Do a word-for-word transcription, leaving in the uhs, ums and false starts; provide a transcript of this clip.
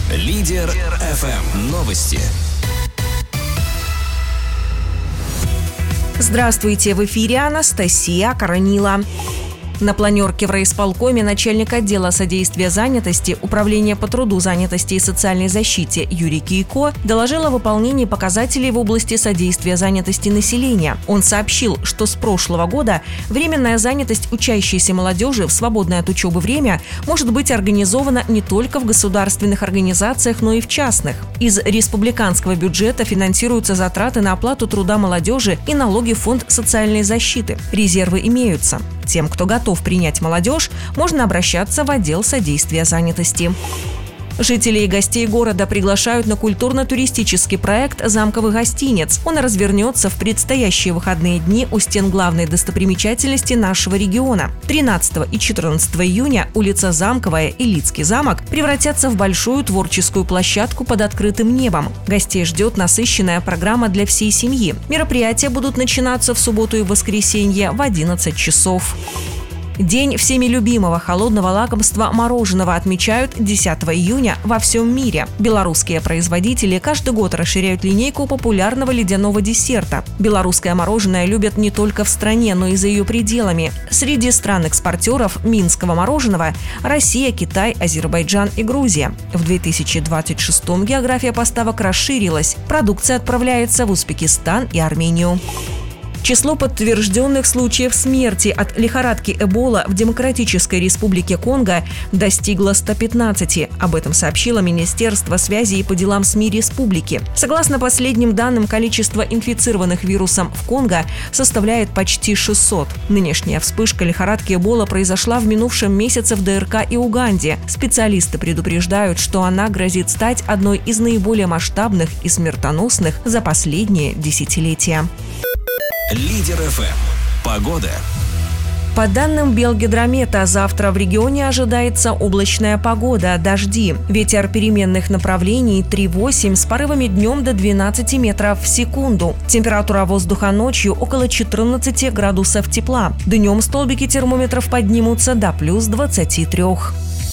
Лидер эф эм. Новости. Здравствуйте, в эфире Анастасия Коронила. На планерке в райисполкоме начальник отдела содействия занятости Управления по труду, занятости и социальной защите Юрий Кийко доложил о выполнении показателей в области содействия занятости населения. Он сообщил, что с прошлого года временная занятость учащейся молодежи в свободное от учебы время может быть организована не только в государственных организациях, но и в частных. Из республиканского бюджета финансируются затраты на оплату труда молодежи и налоги в Фонд социальной защиты. Резервы имеются. Тем, кто готов принять молодежь, можно обращаться в отдел содействия занятости. Жителей и гостей города приглашают на культурно-туристический проект «Замковый гостиниц». Он развернется в предстоящие выходные дни у стен главной достопримечательности нашего региона. тринадцатого и четырнадцатого июня улица Замковая и Лидский замок превратятся в большую творческую площадку под открытым небом. Гостей ждет насыщенная программа для всей семьи. Мероприятия будут начинаться в субботу и воскресенье в одиннадцать часов. День всеми любимого холодного лакомства мороженого отмечают десятого июня во всем мире. Белорусские производители каждый год расширяют линейку популярного ледяного десерта. Белорусское мороженое любят не только в стране, но и за ее пределами. Среди стран-экспортеров минского мороженого – Россия, Китай, Азербайджан и Грузия. В две тысячи двадцать шестом география поставок расширилась. Продукция отправляется в Узбекистан и Армению. Число подтвержденных случаев смерти от лихорадки Эбола в Демократической Республике Конго достигло ста пятнадцати. Об этом сообщило Министерство связи и по делам СМИ республики. Согласно последним данным, количество инфицированных вирусом в Конго составляет почти шестьсот. Нынешняя вспышка лихорадки Эбола произошла в минувшем месяце в ДРК и Уганде. Специалисты предупреждают, что она грозит стать одной из наиболее масштабных и смертоносных за последние десятилетия. Лидер эф эм. Погода. По данным Белгидромета, завтра в регионе ожидается облачная погода, дожди. Ветер переменных направлений три-восемь с порывами днем до двенадцати метров в секунду. Температура воздуха ночью около четырнадцати градусов тепла. Днем столбики термометров поднимутся до плюс двадцати трёх.